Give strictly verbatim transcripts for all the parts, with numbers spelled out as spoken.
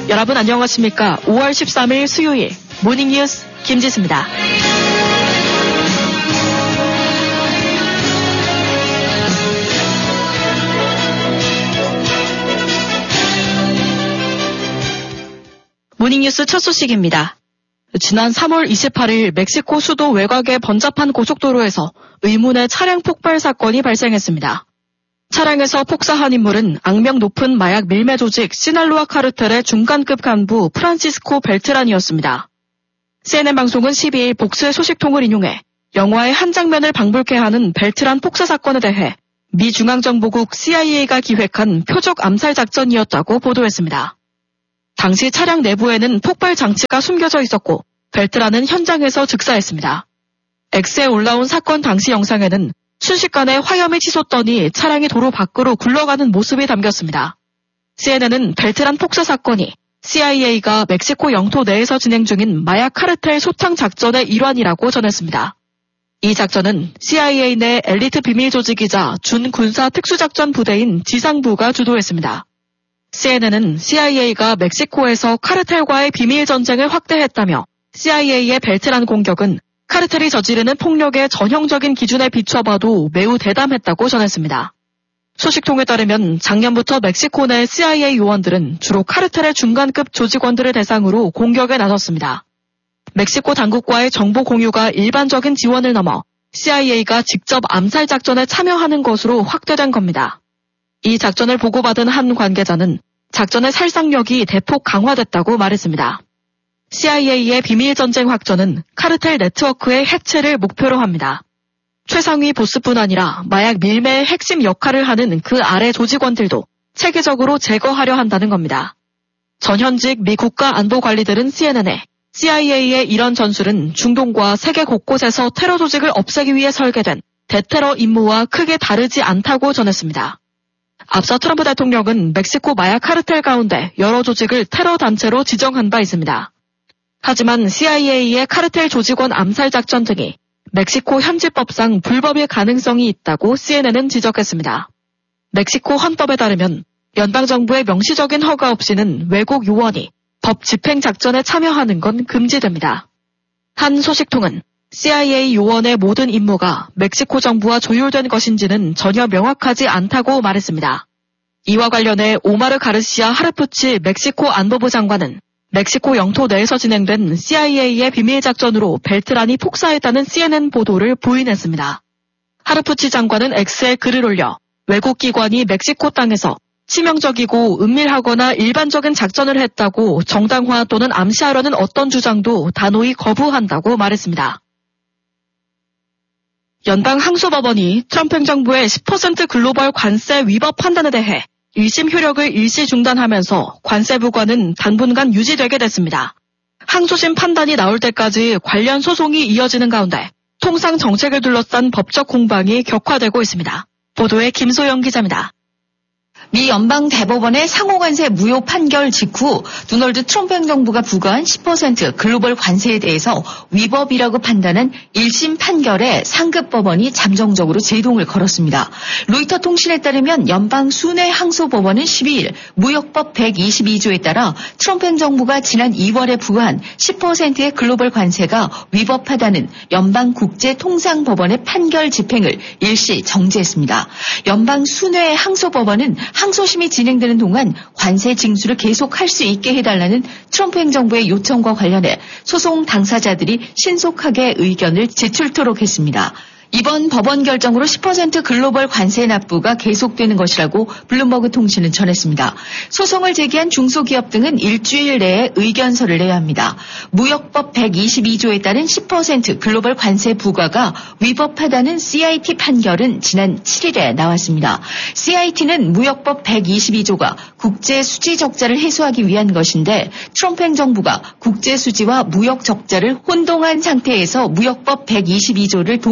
여러분 안녕하십니까? 오월 십삼일 수요일 모닝뉴스 김지수입니다. 모닝뉴스 첫 소식입니다. 지난 삼월 이십팔일 멕시코 수도 외곽의 번잡한 고속도로에서 의문의 차량 폭발 사건이 발생했습니다. 차량에서 폭사한 인물은 악명 높은 마약 밀매 조직 시날로아 카르텔의 중간급 간부 프란시스코 벨트란이었습니다. 씨엔엔 방송은 십이일 복수의 소식통을 인용해 영화의 한 장면을 방불케 하는 벨트란 폭사 사건에 대해 미 중앙정보국 씨아이에이가 기획한 표적 암살 작전이었다고 보도했습니다. 당시 차량 내부에는 폭발 장치가 숨겨져 있었고 벨트란은 현장에서 즉사했습니다. X에 올라온 사건 당시 영상에는 순식간에 화염이 치솟더니 차량이 도로 밖으로 굴러가는 모습이 담겼습니다. 씨엔엔은 벨트란 폭사 사건이 씨아이에이가 멕시코 영토 내에서 진행 중인 마약 카르텔 소탕 작전의 일환이라고 전했습니다. 이 작전은 씨아이에이 내 엘리트 비밀 조직이자 준군사 특수작전 부대인 지상부가 주도했습니다. 씨엔엔은 씨아이에이가 멕시코에서 카르텔과의 비밀 전쟁을 확대했다며 씨아이에이의 벨트란 공격은 카르텔이 저지르는 폭력의 전형적인 기준에 비춰봐도 매우 대담했다고 전했습니다. 소식통에 따르면 작년부터 멕시코 내 씨아이에이 요원들은 주로 카르텔의 중간급 조직원들을 대상으로 공격에 나섰습니다. 멕시코 당국과의 정보 공유가 일반적인 지원을 넘어 씨아이에이가 직접 암살 작전에 참여하는 것으로 확대된 겁니다. 이 작전을 보고받은 한 관계자는 작전의 살상력이 대폭 강화됐다고 말했습니다. 씨아이에이의 비밀전쟁 확전은 카르텔 네트워크의 해체를 목표로 합니다. 최상위 보스뿐 아니라 마약 밀매의 핵심 역할을 하는 그 아래 조직원들도 체계적으로 제거하려 한다는 겁니다. 전현직 미 국가안보관리들은 씨엔엔에 씨아이에이의 이런 전술은 중동과 세계 곳곳에서 테러 조직을 없애기 위해 설계된 대테러 임무와 크게 다르지 않다고 전했습니다. 앞서 트럼프 대통령은 멕시코 마약 카르텔 가운데 여러 조직을 테러 단체로 지정한 바 있습니다. 하지만 씨아이에이의 카르텔 조직원 암살 작전 등이 멕시코 현지법상 불법일 가능성이 있다고 씨엔엔은 지적했습니다. 멕시코 헌법에 따르면 연방정부의 명시적인 허가 없이는 외국 요원이 법 집행 작전에 참여하는 건 금지됩니다. 한 소식통은 씨아이에이 요원의 모든 임무가 멕시코 정부와 조율된 것인지는 전혀 명확하지 않다고 말했습니다. 이와 관련해 오마르 가르시아 하르푸치 멕시코 안보부 장관은 멕시코 영토 내에서 진행된 씨아이에이의 비밀 작전으로 벨트란이 폭사했다는 씨엔엔 보도를 부인했습니다. 하르푸치 장관은 X에 글을 올려 외국 기관이 멕시코 땅에서 치명적이고 은밀하거나 일반적인 작전을 했다고 정당화 또는 암시하려는 어떤 주장도 단호히 거부한다고 말했습니다. 연방 항소법원이 트럼프 행정부의 십 퍼센트 글로벌 관세 위법 판단에 대해 일심 효력을 일시 중단하면서 관세 부과는 당분간 유지되게 됐습니다. 항소심 판단이 나올 때까지 관련 소송이 이어지는 가운데 통상 정책을 둘러싼 법적 공방이 격화되고 있습니다. 보도에 김소영 기자입니다. 미 연방대법원의 상호관세 무효 판결 직후 도널드 트럼프 행정부가 부과한 십 퍼센트 글로벌 관세에 대해서 위법이라고 판단한 일심 판결에 상급법원이 잠정적으로 제동을 걸었습니다. 로이터 통신에 따르면 연방 순회 항소법원은 십이일 무역법 백이십이조에 따라 트럼프 행정부가 지난 이월에 부과한 십 퍼센트의 글로벌 관세가 위법하다는 연방국제통상법원의 판결 집행을 일시 정지했습니다. 연방 순회 항소법원은 항소심이 진행되는 동안 관세 징수를 계속할 수 있게 해달라는 트럼프 행정부의 요청과 관련해 소송 당사자들이 신속하게 의견을 제출토록 했습니다. 이번 법원 결정으로 십 퍼센트 글로벌 관세 납부가 계속되는 것이라고 블룸버그 통신은 전했습니다. 소송을 제기한 중소기업 등은 일주일 내에 의견서를 내야 합니다. 무역법 백이십이조에 따른 십 퍼센트 글로벌 관세 부과가 위법하다는 씨아이티 판결은 지난 칠일에 나왔습니다. 씨아이티는 무역법 백이십이조가 국제 수지 적자를 해소하기 위한 것인데 트럼프 행정부가 국제 수지와 무역 적자를 혼동한 상태에서 무역법 백이십이조를 동원했다고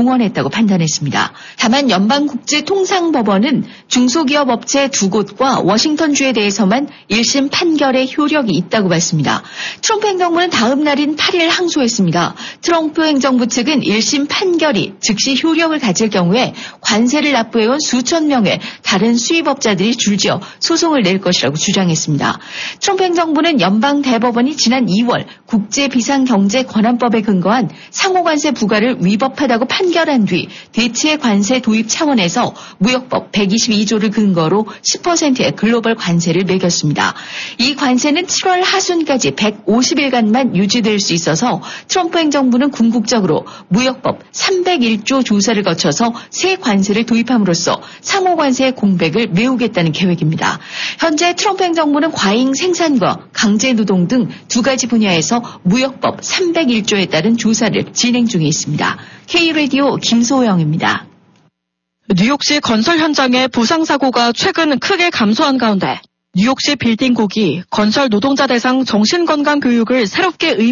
위법하다고 판단했습니다. 다만 연방국제통상법원은 중소기업 업체 두 곳과 워싱턴주에 대해서만 일심 판결의 효력이 있다고 봤습니다. 트럼프 행정부는 다음 날인 팔 일 항소했습니다. 트럼프 행정부 측은 일심 판결이 즉시 효력을 가질 경우에 관세를 납부해온 수천 명의 다른 수입업자들이 줄지어 소송을 낼 것이라고 주장했습니다. 트럼프 행정부는 연방대법원이 지난 이월 국제비상경제권한법에 근거한 상호관세 부과를 위법하다고 판결한 뒤 대체 관세 도입 차원에서 무역법 백이십이 조를 근거로 십 퍼센트의 글로벌 관세를 매겼습니다. 이 관세는 칠월 하순까지 백오십 일간만 유지될 수 있어서 트럼프 행정부는 궁극적으로 무역법 삼백일 조 조사를 거쳐서 새 관세를 도입함으로써 상호관세 공백을 메우겠다는 계획입니다. 현재 트럼프 행정부는 과잉 생산과 강제노동 등 두 가지 분야에서 무역법 삼백일 조에 따른 조사를 진행 중에 있습니다. K라디오 김소영입니다. 뉴욕시 건설 현장의 부상사고가 최근 크게 감소한 가운데 뉴욕시 빌딩국이 건설 노동자 대상 정신건강 교육을 새롭게 의미